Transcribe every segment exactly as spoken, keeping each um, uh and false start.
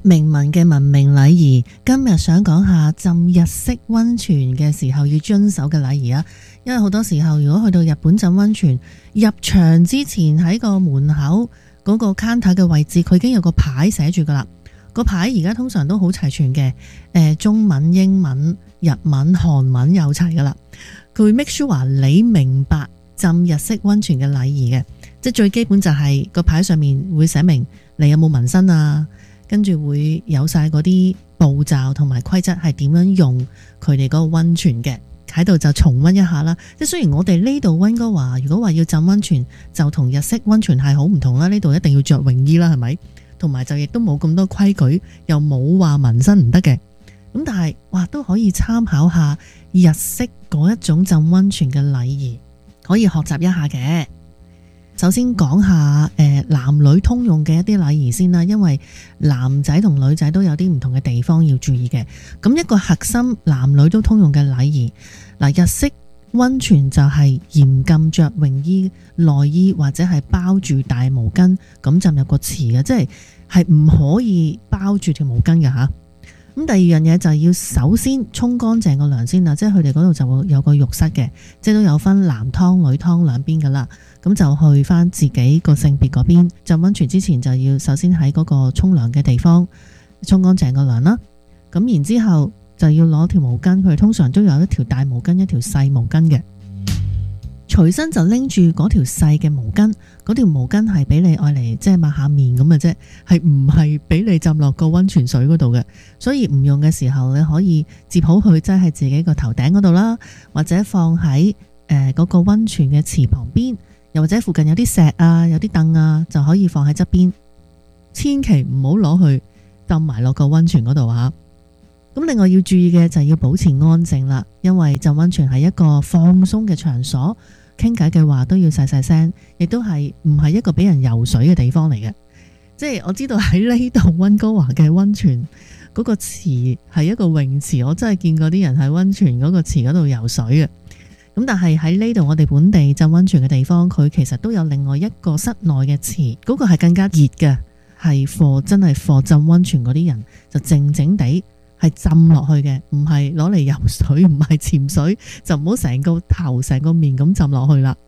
明文嘅文明禮儀，今日想講下浸日式溫泉嘅時候要遵守嘅禮儀啊。因為好多時候如果去到日本浸溫泉，入場之前喺個門口嗰個 counter 嘅位置，佢已經有個牌寫住噶啦。個牌而家通常都好齊全嘅，誒中文、英文、日文、韓文有齊噶啦。佢會 make sure 話你明白浸日式溫泉嘅禮儀嘅，即係最基本就係個牌上面會寫明你有冇紋身啊，跟住會有晒嗰啲步驟同埋規則係點樣用佢哋嗰個溫泉嘅，喺度就重溫一下啦。即係雖然我哋呢度溫哥華如果話要浸溫泉就同日式溫泉係好唔同啦，呢度一定要着泳衣啦，係咪？同埋就亦都冇咁多規矩，又冇話紋身唔得嘅。咁但係哇都可以參考下日式嗰一種浸溫泉嘅禮儀，可以學習一下嘅。首先講下誒、呃、男女通用嘅一啲禮儀先啦，因為男仔同女仔都有啲唔同嘅地方要注意嘅。咁一個核心男女都通用嘅禮儀，嗱，日式溫泉就係嚴禁着泳衣、內衣或者係包住大毛巾咁浸入個池嘅，即係係唔可以包住條毛巾嘅吓。咁第二樣嘢就係要首先沖乾淨個涼先啦，即係佢哋嗰度就會有個浴室嘅，即係都有分男湯女湯兩邊噶啦。咁就去翻自己個性別嗰邊浸溫泉之前，就要首先喺嗰個沖涼嘅地方沖乾淨個涼啦。咁然之後就要攞條毛巾，佢哋通常都有一條大毛巾，一條細毛巾嘅。隨身就拎住嗰條細嘅毛巾，嗰條毛巾係俾你愛嚟即係抹下面咁嘅啫，係唔係俾你浸落個溫泉水嗰度嘅。所以唔用嘅時候，你可以接好佢，擠喺自己個頭頂嗰度啦，或者放喺誒嗰個溫泉嘅池旁邊，又或者附近有啲石啊，有啲凳啊，就可以放喺側邊。千祈唔好攞去浸埋落個溫泉嗰度啊！咁另外要注意嘅就係要保持安靜啦，因為浸溫泉係一個放鬆嘅場所，傾偈嘅話都要細細聲，亦都係唔係一個俾人游水嘅地方嚟嘅。即係我知道喺呢度溫哥華嘅溫泉嗰個池係一個泳池，我真係見過啲人喺溫泉嗰個池嗰度游水嘅。咁但係喺呢度我哋本地浸溫泉嘅地方，佢其實都有另外一個室內嘅池，嗰個係更加熱嘅，係 for 真係 for 浸溫泉嗰啲人就靜靜地係浸落去嘅，唔係攞嚟游水，唔係潛水，就唔好成個頭成個面咁浸落去啦。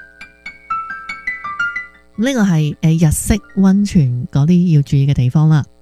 呢個係誒日式溫泉嗰啲要注意嘅地方啦。